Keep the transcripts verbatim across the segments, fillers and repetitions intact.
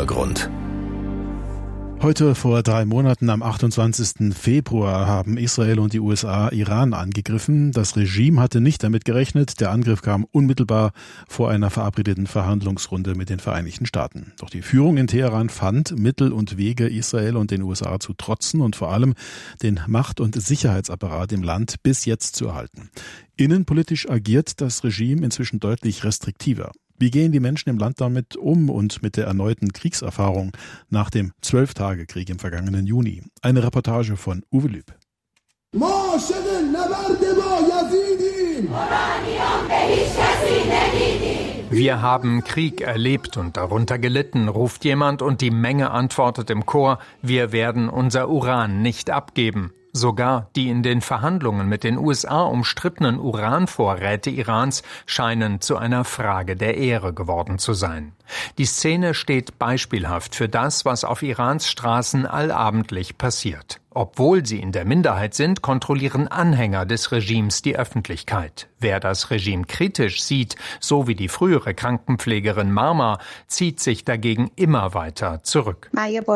Hintergrund. Heute vor drei Monaten, am achtundzwanzigsten Februar, haben Israel und die U S A Iran angegriffen. Das Regime hatte nicht damit gerechnet. Der Angriff kam unmittelbar vor einer verabredeten Verhandlungsrunde mit den Vereinigten Staaten. Doch die Führung in Teheran fand Mittel und Wege, Israel und den U S A zu trotzen und vor allem den Macht- und Sicherheitsapparat im Land bis jetzt zu erhalten. Innenpolitisch agiert das Regime inzwischen deutlich restriktiver. Wie gehen die Menschen im Land damit um und mit der erneuten Kriegserfahrung nach dem Zwölf-Tage-Krieg im vergangenen Juni? Eine Reportage von Uwe Lüb. Wir haben Krieg erlebt und darunter gelitten, ruft jemand und die Menge antwortet im Chor, wir werden unser Uran nicht abgeben. Sogar die in den Verhandlungen mit den U S A umstrittenen Uranvorräte Irans scheinen zu einer Frage der Ehre geworden zu sein. Die Szene steht beispielhaft für das, was auf Irans Straßen allabendlich passiert. Obwohl sie in der Minderheit sind, kontrollieren Anhänger des Regimes die Öffentlichkeit. Wer das Regime kritisch sieht, so wie die frühere Krankenpflegerin Marma, zieht sich dagegen immer weiter zurück.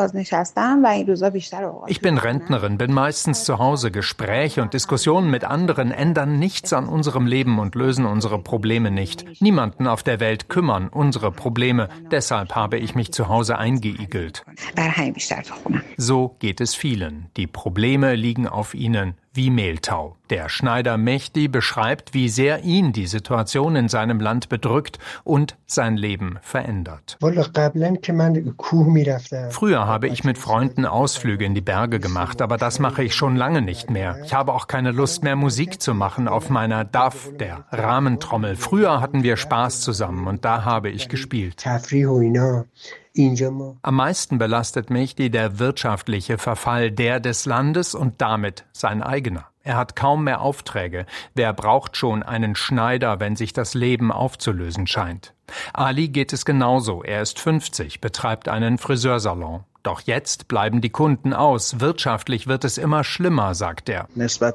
Ich bin Rentnerin, bin meistens zu Hause. Gespräche und Diskussionen mit anderen ändern nichts an unserem Leben und lösen unsere Probleme nicht. Niemanden auf der Welt kümmern unsere Probleme. Deshalb habe ich mich zu Hause eingeigelt. So geht es vielen. Die Probleme liegen auf ihnen wie Mehltau. Der Schneider Mehdi beschreibt, wie sehr ihn die Situation in seinem Land bedrückt und sein Leben verändert. Früher habe ich mit Freunden Ausflüge in die Berge gemacht, aber das mache ich schon lange nicht mehr. Ich habe auch keine Lust mehr, Musik zu machen auf meiner D A F, der Rahmentrommel. Früher hatten wir Spaß zusammen und da habe ich gespielt. Am meisten belastet Mehdi der wirtschaftliche Verfall, der des Landes und damit sein eigener. Er hat kaum mehr Aufträge. Wer braucht schon einen Schneider, wenn sich das Leben aufzulösen scheint? Ali geht es genauso. Er ist fünfzig, betreibt einen Friseursalon. Doch jetzt bleiben die Kunden aus. Wirtschaftlich wird es immer schlimmer, sagt er.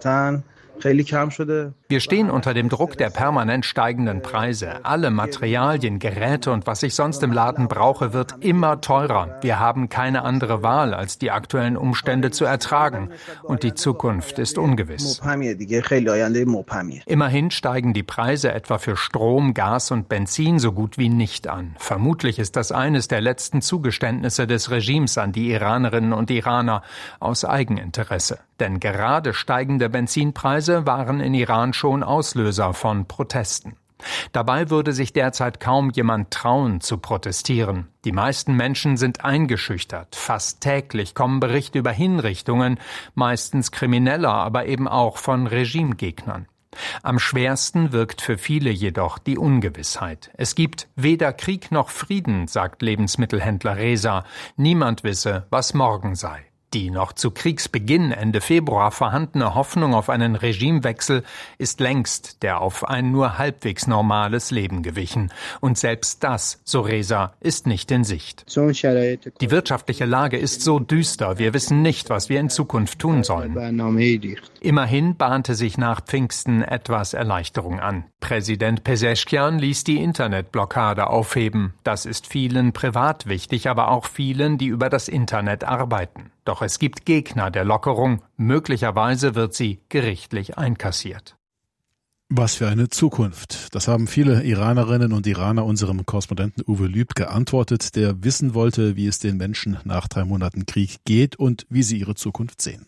Wir stehen unter dem Druck der permanent steigenden Preise. Alle Materialien, Geräte und was ich sonst im Laden brauche, wird immer teurer. Wir haben keine andere Wahl, als die aktuellen Umstände zu ertragen. Und die Zukunft ist ungewiss. Immerhin steigen die Preise etwa für Strom, Gas und Benzin so gut wie nicht an. Vermutlich ist das eines der letzten Zugeständnisse des Regimes an die Iranerinnen und Iraner aus Eigeninteresse. Denn gerade steigende Benzinpreise waren in Iran schon Auslöser von Protesten. Dabei würde sich derzeit kaum jemand trauen, zu protestieren. Die meisten Menschen sind eingeschüchtert. Fast täglich kommen Berichte über Hinrichtungen, meistens krimineller, aber eben auch von Regimegegnern. Am schwersten wirkt für viele jedoch die Ungewissheit. Es gibt weder Krieg noch Frieden, sagt Lebensmittelhändler Reza. Niemand wisse, was morgen sei. Die noch zu Kriegsbeginn Ende Februar vorhandene Hoffnung auf einen Regimewechsel ist längst der auf ein nur halbwegs normales Leben gewichen. Und selbst das, so Reza, ist nicht in Sicht. Die wirtschaftliche Lage ist so düster, wir wissen nicht, was wir in Zukunft tun sollen. Immerhin bahnte sich nach Pfingsten etwas Erleichterung an. Präsident Pezeshkian ließ die Internetblockade aufheben. Das ist vielen privat wichtig, aber auch vielen, die über das Internet arbeiten. Doch es gibt Gegner der Lockerung. Möglicherweise wird sie gerichtlich einkassiert. Was für eine Zukunft. Das haben viele Iranerinnen und Iraner unserem Korrespondenten Uwe Lüb geantwortet, der wissen wollte, wie es den Menschen nach drei Monaten Krieg geht und wie sie ihre Zukunft sehen.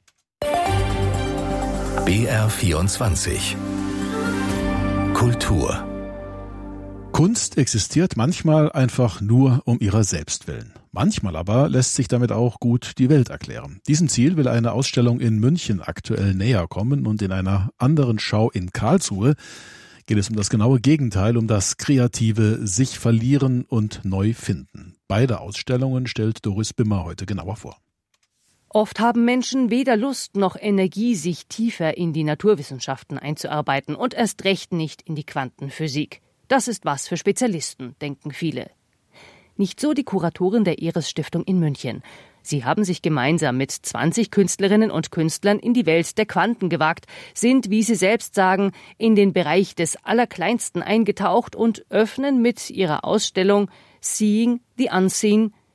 B R vierundzwanzig Kultur. Kunst existiert manchmal einfach nur um ihrer selbst willen. Manchmal aber lässt sich damit auch gut die Welt erklären. Diesem Ziel will eine Ausstellung in München aktuell näher kommen und in einer anderen Schau in Karlsruhe geht es um das genaue Gegenteil, um das kreative sich verlieren und neu finden. Beide Ausstellungen stellt Doris Bimmer heute genauer vor. Oft haben Menschen weder Lust noch Energie, sich tiefer in die Naturwissenschaften einzuarbeiten und erst recht nicht in die Quantenphysik. Das ist was für Spezialisten, denken viele. Nicht so die Kuratorin der Eres-Stiftung in München. Sie haben sich gemeinsam mit zwanzig Künstlerinnen und Künstlern in die Welt der Quanten gewagt, sind, wie sie selbst sagen, in den Bereich des Allerkleinsten eingetaucht und öffnen mit ihrer Ausstellung Seeing the Unseen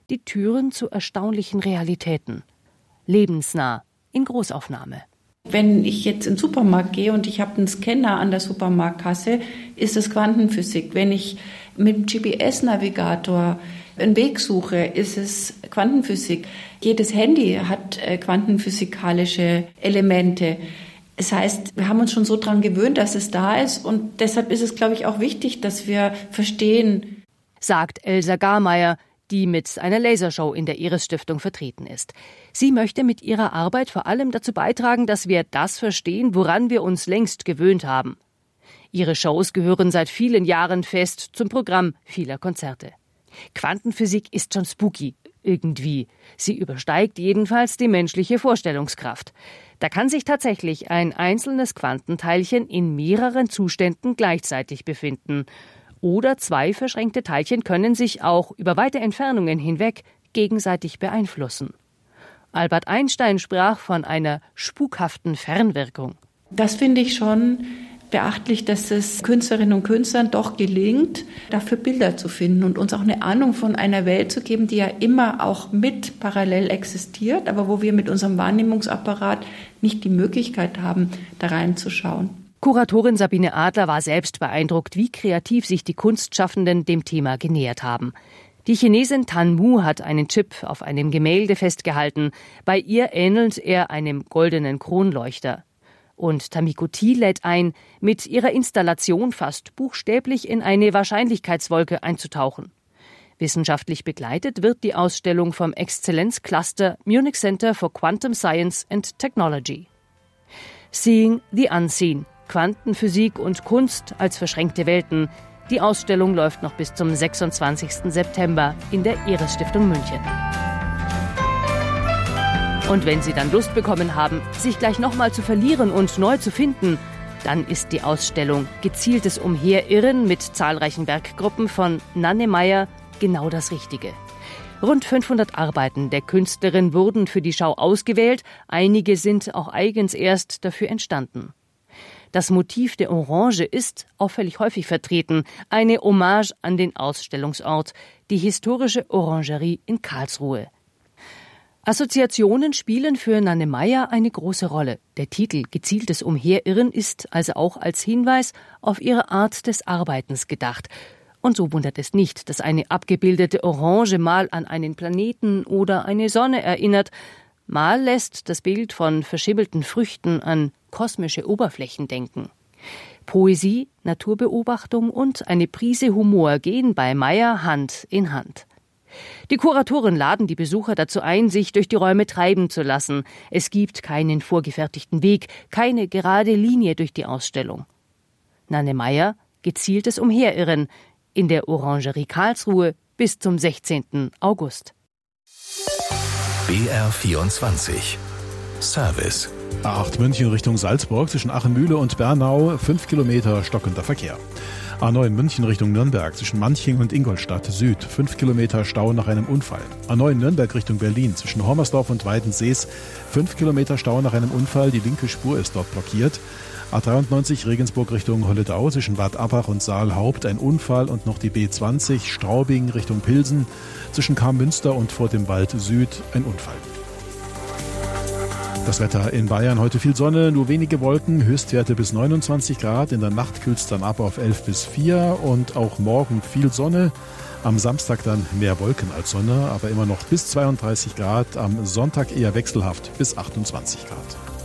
die Türen zu erstaunlichen Realitäten. Lebensnah, in Großaufnahme. Wenn ich jetzt in den Supermarkt gehe und ich habe einen Scanner an der Supermarktkasse, ist es Quantenphysik. Wenn ich mit dem G P S-Navigator einen Weg suche, ist es Quantenphysik. Jedes Handy hat quantenphysikalische Elemente. Das heißt, wir haben uns schon so dran gewöhnt, dass es da ist, und deshalb ist es, glaube ich, auch wichtig, dass wir verstehen, sagt Elsa Garmeier, die mit einer Lasershow in der Iris-Stiftung vertreten ist. Sie möchte mit ihrer Arbeit vor allem dazu beitragen, dass wir das verstehen, woran wir uns längst gewöhnt haben. Ihre Shows gehören seit vielen Jahren fest zum Programm vieler Konzerte. Quantenphysik ist schon spooky, irgendwie. Sie übersteigt jedenfalls die menschliche Vorstellungskraft. Da kann sich tatsächlich ein einzelnes Quantenteilchen in mehreren Zuständen gleichzeitig befinden. Oder zwei verschränkte Teilchen können sich auch über weite Entfernungen hinweg gegenseitig beeinflussen. Albert Einstein sprach von einer spukhaften Fernwirkung. Das finde ich schon beachtlich, dass es Künstlerinnen und Künstlern doch gelingt, dafür Bilder zu finden und uns auch eine Ahnung von einer Welt zu geben, die ja immer auch mit parallel existiert, aber wo wir mit unserem Wahrnehmungsapparat nicht die Möglichkeit haben, da reinzuschauen. Kuratorin Sabine Adler war selbst beeindruckt, wie kreativ sich die Kunstschaffenden dem Thema genähert haben. Die Chinesin Tan Mu hat einen Chip auf einem Gemälde festgehalten. Bei ihr ähnelt er einem goldenen Kronleuchter. Und Tamiko T. lädt ein, mit ihrer Installation fast buchstäblich in eine Wahrscheinlichkeitswolke einzutauchen. Wissenschaftlich begleitet wird die Ausstellung vom Exzellenzcluster Munich Center for Quantum Science and Technology. Seeing the Unseen, Quantenphysik und Kunst als verschränkte Welten. Die Ausstellung läuft noch bis zum sechsundzwanzigsten September in der Iris-Stiftung München. Und wenn Sie dann Lust bekommen haben, sich gleich nochmal zu verlieren und neu zu finden, dann ist die Ausstellung Gezieltes Umherirren mit zahlreichen Werkgruppen von Nanne Meyer genau das Richtige. Rund fünfhundert Arbeiten der Künstlerin wurden für die Schau ausgewählt, einige sind auch eigens erst dafür entstanden. Das Motiv der Orange ist auffällig häufig vertreten, eine Hommage an den Ausstellungsort, die historische Orangerie in Karlsruhe. Assoziationen spielen für Nanne Meyer eine große Rolle. Der Titel Gezieltes Umherirren ist also auch als Hinweis auf ihre Art des Arbeitens gedacht. Und so wundert es nicht, dass eine abgebildete Orange mal an einen Planeten oder eine Sonne erinnert, mal lässt das Bild von verschimmelten Früchten an kosmische Oberflächen denken. Poesie, Naturbeobachtung und eine Prise Humor gehen bei Meyer Hand in Hand. Die Kuratoren laden die Besucher dazu ein, sich durch die Räume treiben zu lassen. Es gibt keinen vorgefertigten Weg, keine gerade Linie durch die Ausstellung. Nanne Meyer, Gezieltes Umherirren in der Orangerie Karlsruhe bis zum sechzehnten August. B R vierundzwanzig Service. A acht München Richtung Salzburg zwischen Achemühle und Bernau, fünf Kilometer stockender Verkehr. A neun München Richtung Nürnberg zwischen Manching und Ingolstadt Süd, fünf Kilometer Stau nach einem Unfall. A neun Nürnberg Richtung Berlin zwischen Hommersdorf und Weidensees, fünf Kilometer Stau nach einem Unfall, die linke Spur ist dort blockiert. A dreiundneunzig Regensburg Richtung Holledau zwischen Bad Abbach und Saalhaupt ein Unfall und noch die B zwanzig Straubing Richtung Pilsen zwischen Karmünster und vor dem Wald Süd ein Unfall. Das Wetter in Bayern, heute viel Sonne, nur wenige Wolken, Höchstwerte bis neunundzwanzig Grad, in der Nacht kühlt es dann ab auf elf bis vier und auch morgen viel Sonne, am Samstag dann mehr Wolken als Sonne, aber immer noch bis zweiunddreißig Grad, am Sonntag eher wechselhaft bis achtundzwanzig Grad.